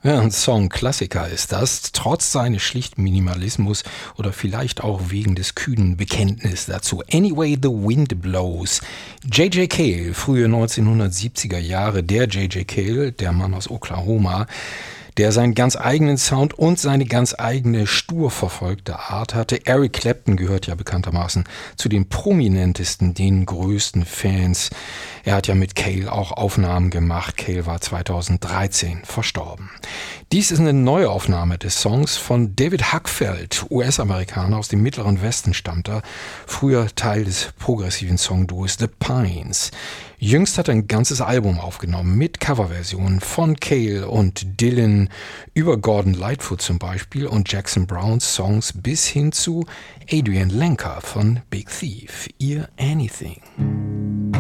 Ja, ein Song-Klassiker ist das, trotz seines schlichten Minimalismus oder vielleicht auch wegen des kühnen Bekenntnisses dazu. Anyway, the Wind Blows. J.J. Cale, frühe 1970er Jahre, der J.J. Cale, der Mann aus Oklahoma, der seinen ganz eigenen Sound und seine ganz eigene stur verfolgte Art hatte. Eric Clapton gehört ja bekanntermaßen zu den prominentesten, den größten Fans. Er hat ja mit Cale auch Aufnahmen gemacht. Cale war 2013 verstorben. Dies ist eine Neuaufnahme des Songs von David Huckfeld, US-Amerikaner aus dem Mittleren Westen stammt er, früher Teil des progressiven Songduos The Pines. Jüngst hat er ein ganzes Album aufgenommen mit Coverversionen von Cale und Dylan über Gordon Lightfoot zum Beispiel und Jackson Browns Songs bis hin zu Adrian Lenker von Big Thief, ihr Anything.